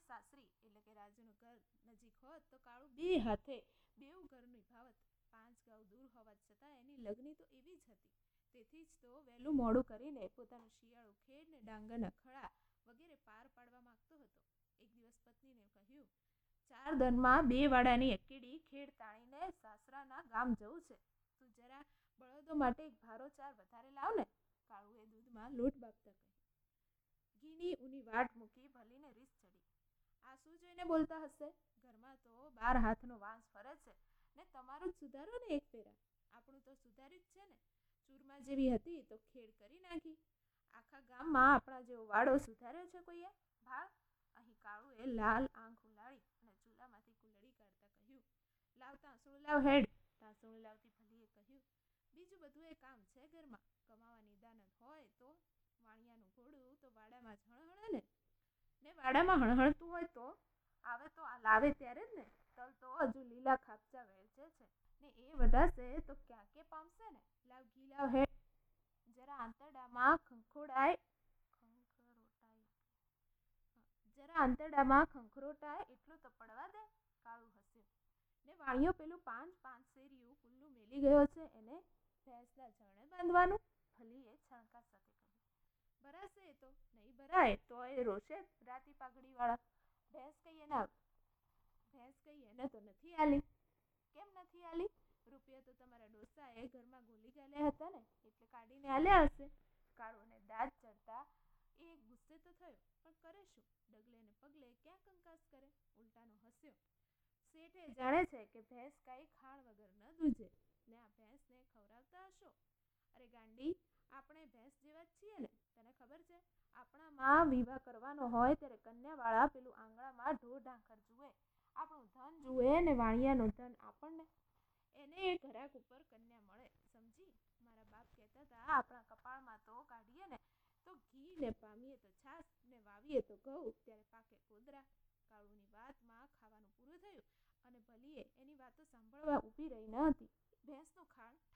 સાસરી એટલે કે રાજુનું ઘર નજીક હોત તો કાળું બે હાથે બેઉ ઘર નિભાવત. 5 ગાઉ દૂર હોવા છતાં એની લગ્ની તો એવી જ હતી. તેથી જ તો વહેલું મોડું કરીને પોતાનું શિયાળું ખેડ ને ડાંગરના ખળા વગેરે પાર પાડવા માંગતો હતો. એક દિવસ પત્નીને કહ્યું, 4 દનમાં 2 વાડાની એકેડી ખેડ તાણીને સાસરાના ગામ જવું છે. તું જરા બળદો માટે એક ભારો 4 વધારે લાવ ને. કાળુએ દૂધમાં લોટ બાફતા કહ્યું. ઘીની ઊની વાટ મૂકી ભલીને રીસ ચડી. આ શું જોઈને બોલતા હશે? ઘરમાં તો 12 હાથનો વાંસ ફરે છે ને તમારું જ સુધારો ને એક ફેરા. આપણું તો સુધાર્યું જ છે ને. ચૂરમા જેવી હતી તો ખેડ કરી નાખી. આખા ગામમાં આપણા જેવો વાડો સુધાર્યો છે કોઈએ? ભાળ. અહીં કાળુએ લાલ આંખ ઉલાળી અને ચૂલામાંથી કુલડી કાઢતા કહ્યું, લાવ તાંસળું લાવ હેડ. તાંસળું લાવતી ભલીએ કહ્યું, બીજું બધું એ કામ છે ઘરમાં. કમાવાની દાનત હોય તો વાણિયાનું ઘોડું તો વાડામાં જ હણહણે ને વાડામાં હણહણતું હોય તો આવે તો આ લાવે ત્યારે જ ને. તલ તો હજુ લીલા ખાપચા વેચે છે ને એ વઢાશે તો ક્યાં કે પામશે ને. લાવ ઘી લાવ હેડ. જરા આંતરડામાં ખંખરોટાય એટલું તો પડવા દે. કાળું હસ્યો ને વાણિયો પેલું 5 શેરિયું કુલ્લું મેલી ગયો છે એને ભેંસના જરણે બાંધવાનું. ભલીએ છણકા સાથે કહ્યું, ભરાશે એ તો. નહીં ભરાય તો એ રોશે રાતી પાઘડીવાળા. ભેંસ કઈ એને તો નથી આલી. કેમ નથી આલી? રૂપિયા તો તમારા ડોસાએ ઘરમાં ગોલી ગાલ્યા હતા ને એટલે કાઢીને આલ્યા હશે. કાળુને દાંત ચડતા એ ગુસ્સે તો થયો, પણ કરે શું? ડગલે ને પગલે ક્યાં કંકાસ કરે? ઉલટાનો હસ્યો. શેઠે જાણે છે કે ભેંસ કાંઈ ખાણ વગર ન દૂજે ને આ ભેંસને ખવડાવતા હશો. અરે ગાંડી, આપણે ભેંસ જેવા જ છીએ ને. તને ખબર છે, આપણામાં વિવાહ કરવાનો હોય ત્યારે કન્યાવાળા પેલું આંગણામાં ઢોર ઢાંખર જુએ. આપણું ધન જુએ ને વાણિયાનું ધન આપણને. એને એ ઘરાક ઉપર કન્યા મળે. સમજી? મારા બાપ કહેતા હતા, આપણા કપાળમાં તો કાઢીએ ને તો ઘી ને પામીએ તો છાશ ને વાવીએ તો ઘઉં ત્યારે પાકે કોદરા. કાળુની વાતમાં ખાવાનું પૂરું થયું અને ભલીએ એની વાતો સાંભળવા ઊભી રહી ન હતી. ભેંસનું ખાણ